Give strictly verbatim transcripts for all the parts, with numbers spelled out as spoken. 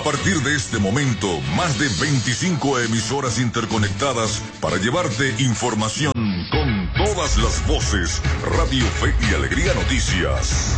partir de este momento, más de veinticinco emisoras interconectadas para llevarte información con todas las voces. Radio Fe y Alegría Noticias.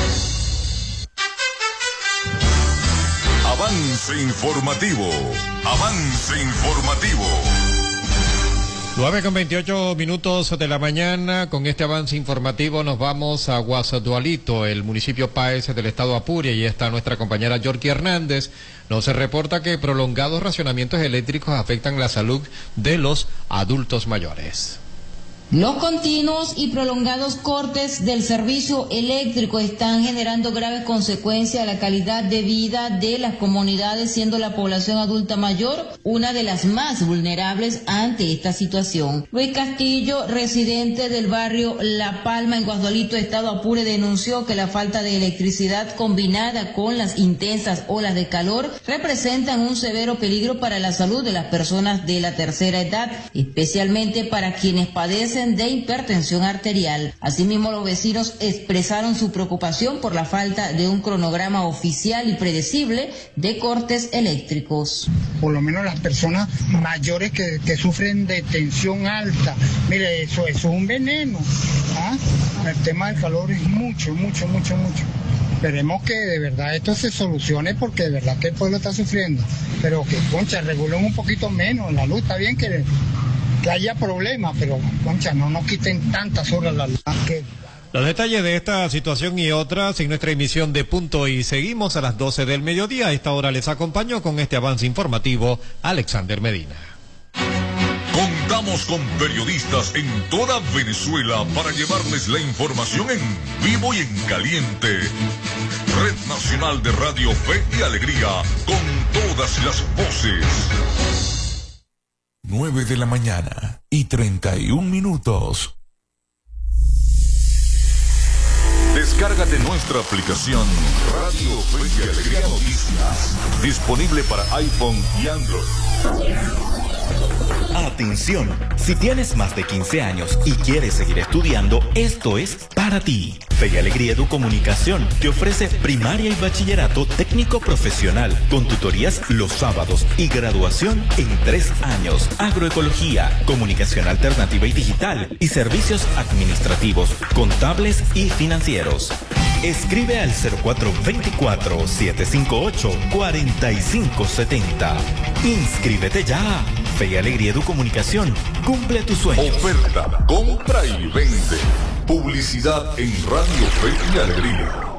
Avance informativo. Avance informativo. nueve con veintiocho minutos de la mañana. Con este avance informativo nos vamos a Guasadualito, el municipio Páez del estado Apure, y está nuestra compañera Yorky Hernández. Nos reporta que prolongados racionamientos eléctricos afectan la salud de los adultos mayores. Los continuos y prolongados cortes del servicio eléctrico están generando graves consecuencias a la calidad de vida de las comunidades, siendo la población adulta mayor una de las más vulnerables ante esta situación. Luis Castillo, residente del barrio La Palma en Guasdualito, estado Apure, denunció que la falta de electricidad combinada con las intensas olas de calor representan un severo peligro para la salud de las personas de la tercera edad, especialmente para quienes padecen de hipertensión arterial. Asimismo, los vecinos expresaron su preocupación por la falta de un cronograma oficial y predecible de cortes eléctricos. Por lo menos las personas mayores que, que sufren de tensión alta, mire, eso, eso es un veneno. ¿Ah? El tema del calor es mucho, mucho, mucho, mucho. Esperemos que de verdad esto se solucione, porque de verdad que el pueblo está sufriendo. Pero que, concha, regulen un poquito menos la luz. Está bien que... que haya problemas, pero, concha, no nos quiten tantas horas la luz. Que... Los detalles de esta situación y otras en nuestra emisión de Punto y Seguimos a las doce del mediodía. A esta hora les acompaño con este avance informativo Alexander Medina. Contamos con periodistas en toda Venezuela para llevarles la información en vivo y en caliente. Red Nacional de Radio Fe y Alegría, con todas las voces. nueve de la mañana y treinta y un minutos. Descárgate nuestra aplicación Radio Fe y Alegría Noticias, disponible para iPhone y Android. Atención, si tienes más de quince años y quieres seguir estudiando, esto es para ti. Fe y Alegría Educomunicación te ofrece primaria y bachillerato técnico profesional con tutorías los sábados y graduación en tres años. Agroecología, comunicación alternativa y digital y servicios administrativos, contables y financieros. Escribe al cero cuatro dos cuatro, siete cinco ocho, cuatro cinco siete cero. Inscríbete ya. Fe y Alegría Educomunicación, cumple tus sueños. Oferta, compra y vende. Publicidad en Radio Fe y Alegría.